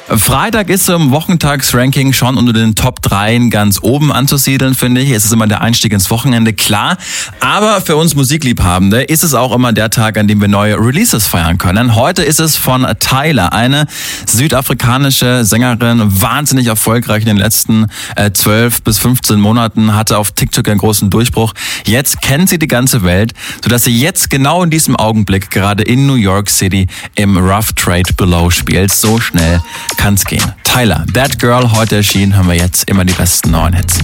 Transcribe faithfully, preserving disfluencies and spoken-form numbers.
Freitag ist so im Wochentagsranking schon unter den Top drei ganz oben anzusiedeln, finde ich. Es ist immer der Einstieg ins Wochenende, klar. Aber für uns Musikliebhabende ist es auch immer der Tag, an dem wir neue Releases feiern können. Heute ist es von Tyla, eine südafrikanische Sängerin, wahnsinnig erfolgreich in den letzten äh, zwölf bis fünfzehn Monaten, hatte auf TikTok einen großen Durchbruch. Jetzt kennt sie die ganze Welt, sodass sie jetzt genau in diesem Augenblick gerade in New York City im Rough Trade Below spielt. So schnell kann's gehen. Tyla, That Girl, heute erschienen, haben wir jetzt immer die besten neuen Hits.